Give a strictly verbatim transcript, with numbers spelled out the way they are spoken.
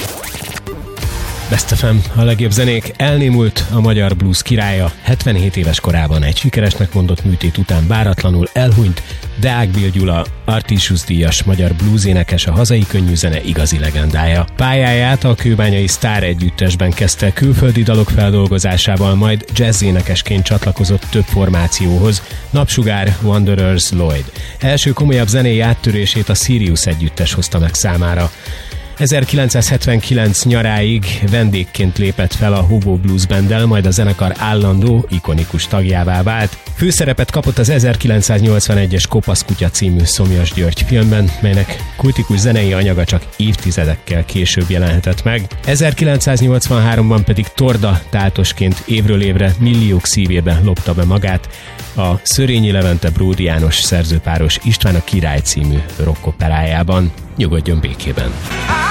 Best ef em, a legjobb zenék. Elnémult a magyar blues királya. hetvenhét éves korában egy sikeresnek mondott műtét után váratlanul elhunyt Deák Bill Gyula, Artisius díjas magyar blues énekes, a hazai könnyűzene igazi legendája. Pályáját a kőbányai Sztár együttesben kezdte, külföldi dalok feldolgozásával, majd jazz énekesként csatlakozott több formációhoz, Napsugár, Wanderers, Lloyd. Első komolyabb zenei áttörését a Sirius együttes hozta meg számára. ezerkilencszázhetvenkilenc nyaráig vendégként lépett fel a Hobo Blues Banddel, majd a zenekar állandó, ikonikus tagjává vált. Főszerepet kapott az ezerkilencszáznyolcvanegyes Kopasz kutya című Szomjas György filmben, melynek kultikus zenei anyaga csak évtizedekkel később jelenhetett meg. ezerkilencszáznyolcvanháromban pedig Torda táltosként évről évre milliók szívébe lopta be magát a Szörényi Levente Bródi János szerzőpáros István a király című rockoperájában. Nyugodjon békében!